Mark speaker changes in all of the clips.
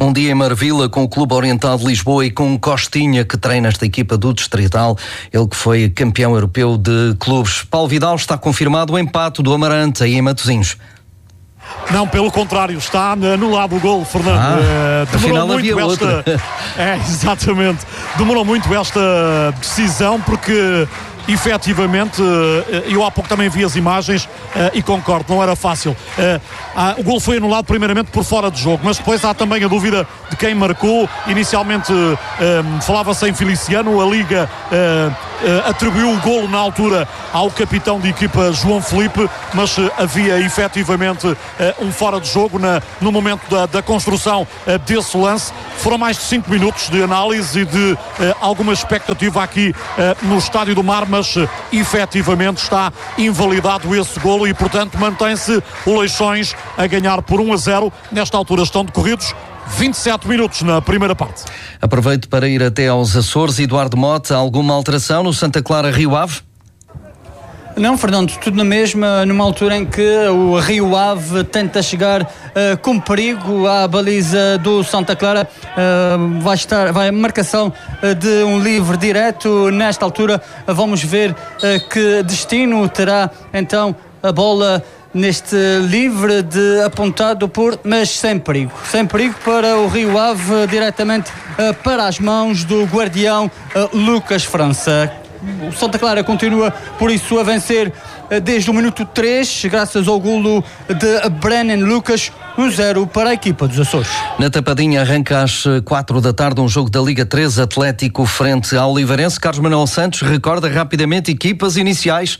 Speaker 1: Um dia em Marvila com o Clube Oriental de Lisboa e com Costinha, que treina esta equipa do Distrital, ele que foi campeão europeu de clubes. Paulo Vidal, está confirmado o empate do Amarante aí em Matosinhos.
Speaker 2: Não, pelo contrário, está anulado o gol, Fernando.
Speaker 1: Afinal havia outra.
Speaker 2: Exatamente. Demorou muito esta decisão porque efetivamente, eu há pouco também vi as imagens e concordo, não era fácil. O gol foi anulado primeiramente por fora de jogo, mas depois há também a dúvida de quem marcou. Inicialmente falava-se em Feliciano, a Liga atribuiu o golo na altura ao capitão de equipa João Felipe, mas havia efetivamente um fora de jogo no momento da construção desse lance. Foram mais de 5 minutos de análise e de alguma expectativa aqui no Estádio do Mar, mas efetivamente está invalidado esse golo e portanto mantém-se o Leixões a ganhar por 1-0. Nesta altura estão decorridos 27 minutos na primeira parte.
Speaker 1: Aproveito para ir até aos Açores. Eduardo Mota, alguma alteração no Santa Clara Rio Ave?
Speaker 3: Não, Fernando, tudo na mesma, numa altura em que o Rio Ave tenta chegar com perigo à baliza do Santa Clara. Vai a marcação de um livre direto. Nesta altura vamos ver que destino terá então a bola neste livre apontado mas sem perigo para o Rio Ave, diretamente para as mãos do guardião Lucas França. O Santa Clara continua, por isso, a vencer desde o minuto 3, graças ao golo de Brennan Lucas, 1-0 para a equipa dos Açores.
Speaker 1: Na Tapadinha arranca às 4 da tarde um jogo da Liga 3, Atlético frente ao Oliveirense. Carlos Manuel Santos recorda rapidamente equipas iniciais.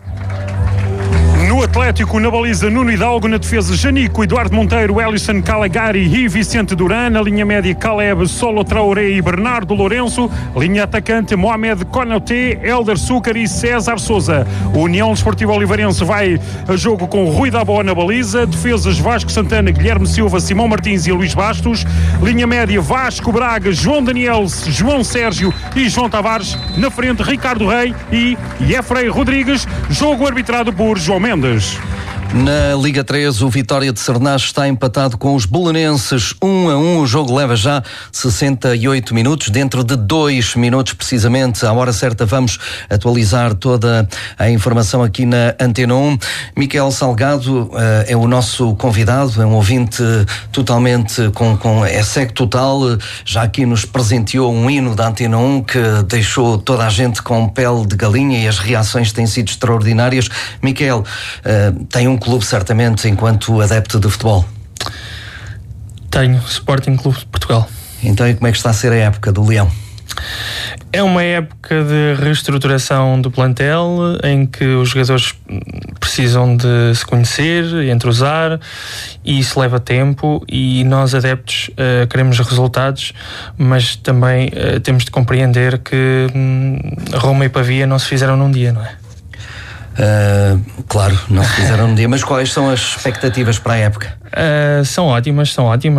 Speaker 4: No Atlético, na baliza, Nuno Hidalgo, na defesa, Janico, Eduardo Monteiro, Ellison Calegari e Vicente Duran, na linha média, Caleb, Solo Traoré e Bernardo Lourenço, linha atacante, Mohamed Konaté, Hélder Súcar e César Souza. União Desportiva Oliveirense vai a jogo com Rui Dabó na baliza, defesas, Vasco Santana, Guilherme Silva, Simão Martins e Luís Bastos, linha média, Vasco Braga, João Daniel, João Sérgio e João Tavares, na frente, Ricardo Rei e Jeffrey Rodrigues, jogo arbitrado por João Mendes.
Speaker 1: Na Liga 3, o Vitória de Sernás está empatado com os belenenses 1-1. O jogo leva já 68 minutos. Dentro de 2 minutos, precisamente, à hora certa, vamos atualizar toda a informação aqui na Antena 1. Miquel Salgado é o nosso convidado, é um ouvinte totalmente é cego total. Já aqui nos presenteou um hino da Antena 1 que deixou toda a gente com pele de galinha e as reações têm sido extraordinárias. Miquel, tem um clube certamente enquanto adepto de futebol?
Speaker 5: Tenho, Sporting Clube de Portugal.
Speaker 1: Então, e como é que está a ser a época do Leão?
Speaker 5: É uma época de reestruturação do plantel em que os jogadores precisam de se conhecer, entrosar, e isso leva tempo, e nós adeptos queremos resultados, mas também temos de compreender que Roma e Pavia não se fizeram num dia, não é?
Speaker 1: Claro, não se fizeram um dia, mas quais são as expectativas para a época?
Speaker 5: São ótimas.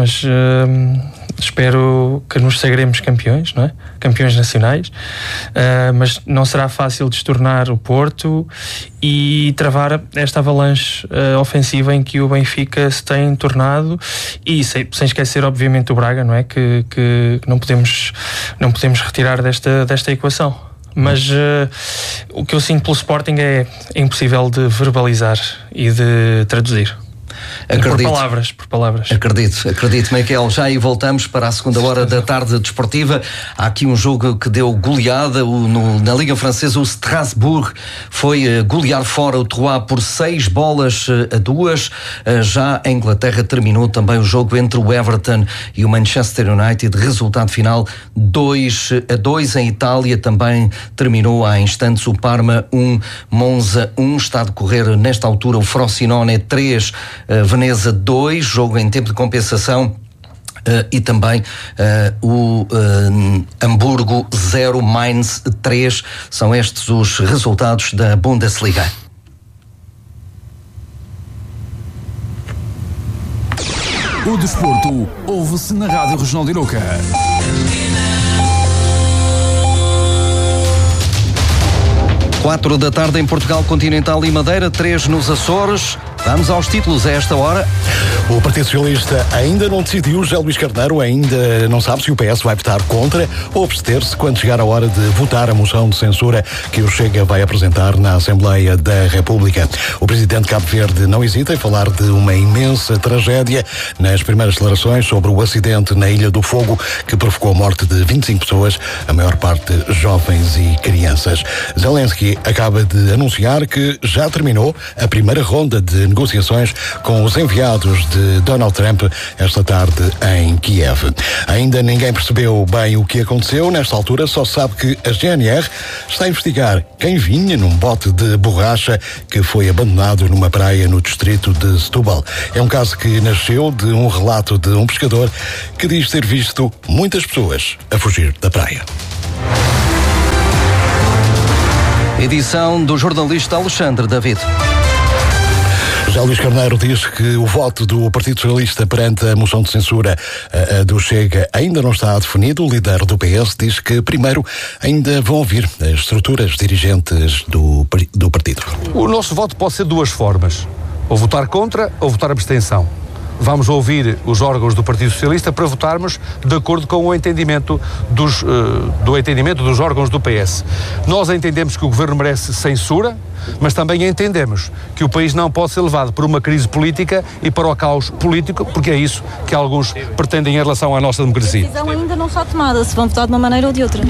Speaker 5: Espero que nos sagremos campeões, não é? Campeões nacionais, mas não será fácil destornar o Porto e travar esta avalanche ofensiva em que o Benfica se tem tornado, e sem esquecer obviamente o Braga, não é? Que não podemos retirar desta equação. Mas o que eu sinto pelo Sporting é impossível de verbalizar e de traduzir.
Speaker 1: Acredito.
Speaker 5: Por palavras.
Speaker 1: Acredito, Miquel. Já aí voltamos para a segunda hora da tarde desportiva. Há aqui um jogo que deu goleada na Liga Francesa. O Strasbourg foi golear fora o Troyes por 6-2. Já em Inglaterra terminou também o jogo entre o Everton e o Manchester United. Resultado final 2-2. Em Itália também terminou há instantes o Parma 1, Monza 1. Está a decorrer nesta altura o Frosinone 3, Veneza 2, jogo em tempo de compensação, e também o Hamburgo 0, Mainz 3. São estes os resultados da Bundesliga.
Speaker 6: O desporto ouve-se na Rádio Regional de Iroca.
Speaker 1: 4 da tarde em Portugal Continental e Madeira, 3 nos Açores. Vamos aos títulos a esta hora.
Speaker 7: O Partido Socialista ainda não decidiu. José Luís Carneiro ainda não sabe se o PS vai votar contra ou abster-se quando chegar a hora de votar a moção de censura que o Chega vai apresentar na Assembleia da República. O presidente de Cabo Verde não hesita em falar de uma imensa tragédia nas primeiras declarações sobre o acidente na Ilha do Fogo que provocou a morte de 25 pessoas, a maior parte jovens e crianças. Zelensky acaba de anunciar que já terminou a primeira ronda de negociações com os enviados de Donald Trump esta tarde em Kiev. Ainda ninguém percebeu bem o que aconteceu. Nesta altura só sabe que a GNR está a investigar quem vinha num bote de borracha que foi abandonado numa praia no distrito de Setúbal. É um caso que nasceu de um relato de um pescador que diz ter visto muitas pessoas a fugir da praia.
Speaker 1: Edição do jornalista Alexandre David.
Speaker 7: José Luís Carneiro diz que o voto do Partido Socialista perante a moção de censura do Chega ainda não está definido. O líder do PS diz que primeiro ainda vão ouvir as estruturas dirigentes do partido.
Speaker 8: O nosso voto pode ser de duas formas, ou votar contra ou votar abstenção. Vamos ouvir os órgãos do Partido Socialista para votarmos de acordo com o entendimento dos órgãos do PS. Nós entendemos que o Governo merece censura, mas também entendemos que o país não pode ser levado por uma crise política e para o caos político, porque é isso que alguns pretendem em relação à nossa democracia.
Speaker 9: A decisão ainda não está tomada, se vão votar de uma maneira ou de outra.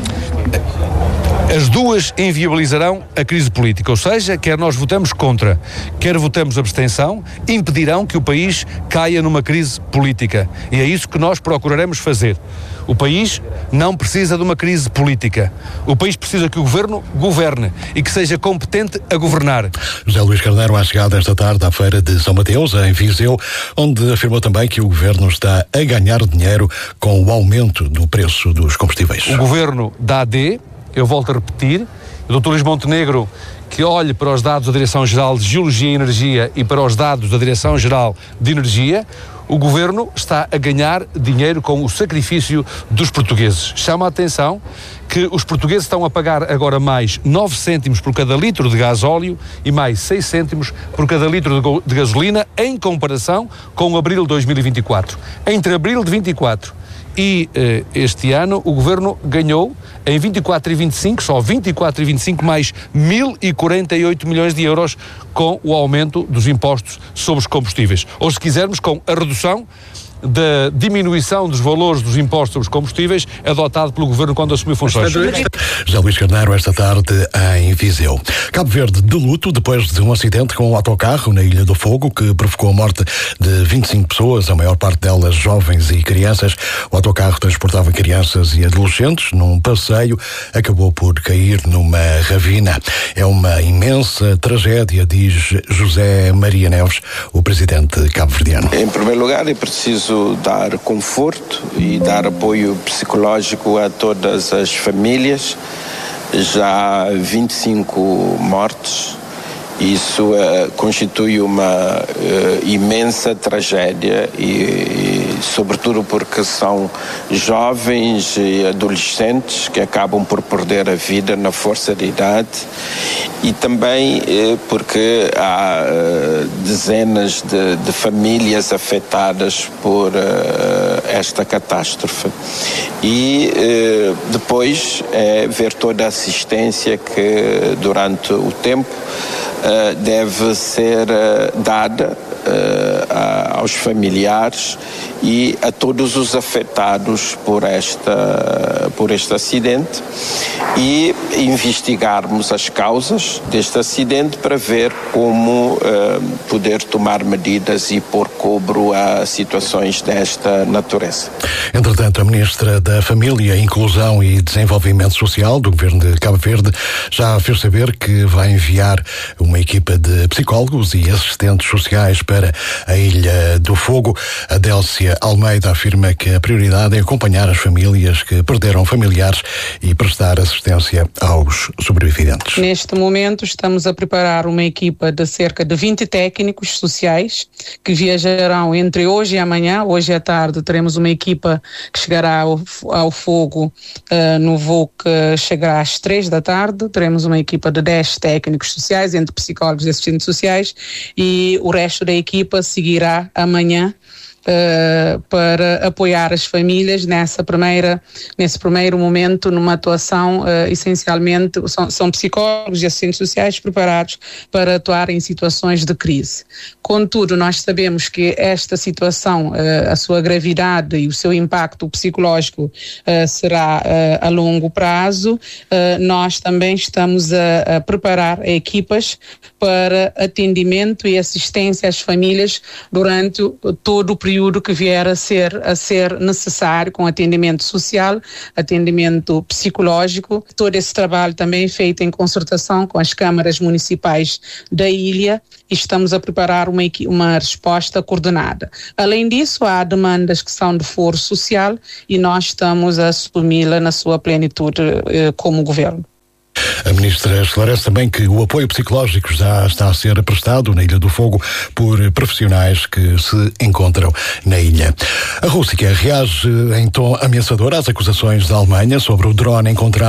Speaker 8: As duas inviabilizarão a crise política, ou seja, quer nós votamos contra, quer votamos abstenção, impedirão que o país caia numa crise política. E é isso que nós procuraremos fazer. O país não precisa de uma crise política. O país precisa que o Governo governe e que seja competente a governar.
Speaker 7: José Luís Carneiro, à chegada esta tarde à Feira de São Mateus, em Viseu, onde afirmou também que o Governo está a ganhar dinheiro com o aumento do preço dos combustíveis.
Speaker 8: O Governo dá eu volto a repetir, o Dr. Luís Montenegro que olhe para os dados da Direção-Geral de Geologia e Energia e para os dados da Direção-Geral de Energia, o Governo está a ganhar dinheiro com o sacrifício dos portugueses. Chama a atenção que os portugueses estão a pagar agora mais 9 cêntimos por cada litro de gasóleo e mais 6 cêntimos por cada litro de gasolina em comparação com abril de 2024. Entre abril de 24 e este ano o Governo ganhou em 24 e 25, só 24 e 25 mais 1.048 milhões de euros com o aumento dos impostos sobre os combustíveis. Ou se quisermos, com a redução da diminuição dos valores dos impostos sobre os combustíveis adotado pelo Governo quando assumiu funções.
Speaker 7: José Luís Carneiro, esta tarde em Viseu. Cabo Verde de luto depois de um acidente com um autocarro na Ilha do Fogo que provocou a morte de 25 pessoas, a maior parte delas jovens e crianças. O autocarro transportava crianças e adolescentes num passeio, acabou por cair numa ravina. É uma imensa tragédia, diz José Maria Neves, o presidente cabo-verdiano.
Speaker 10: Em primeiro lugar, é preciso dar conforto e dar apoio psicológico a todas as famílias. Já 25 mortes. Isso constitui uma imensa tragédia e sobretudo porque são jovens e adolescentes que acabam por perder a vida na força de idade e também porque há dezenas de famílias afetadas por esta catástrofe. E depois ver toda a assistência que durante o tempo deve ser dada aos familiares e a todos os afetados por este acidente e investigarmos as causas deste acidente para ver como poder tomar medidas e pôr cobro a situações desta natureza.
Speaker 7: Entretanto, a Ministra da Família, Inclusão e Desenvolvimento Social do Governo de Cabo Verde já fez saber que vai enviar uma equipa de psicólogos e assistentes sociais para a Ilha do Fogo. Adélcia Lúcia Almeida afirma que a prioridade é acompanhar as famílias que perderam familiares e prestar assistência aos sobreviventes.
Speaker 11: Neste momento estamos a preparar uma equipa de cerca de 20 técnicos sociais que viajarão entre hoje e amanhã. Hoje à tarde teremos uma equipa que chegará ao fogo no voo que chegará às 3 da tarde. Teremos uma equipa de 10 técnicos sociais, entre psicólogos e assistentes sociais, e o resto da equipa seguirá amanhã para apoiar as famílias nesse primeiro momento, numa atuação essencialmente, são psicólogos e assistentes sociais preparados para atuar em situações de crise. Contudo, nós sabemos que esta situação, a sua gravidade e o seu impacto psicológico será a longo prazo. Nós também estamos a preparar equipas para atendimento e assistência às famílias durante todo o período que vier a ser necessário, com atendimento social, atendimento psicológico. Todo esse trabalho também é feito em concertação com as câmaras municipais da ilha e estamos a preparar uma resposta coordenada. Além disso, há demandas que são de foro social e nós estamos a assumi-la na sua plenitude como governo.
Speaker 7: A ministra esclarece também que o apoio psicológico já está a ser prestado na Ilha do Fogo por profissionais que se encontram na ilha. A Rússia reage em tom ameaçador às acusações da Alemanha sobre o drone encontrado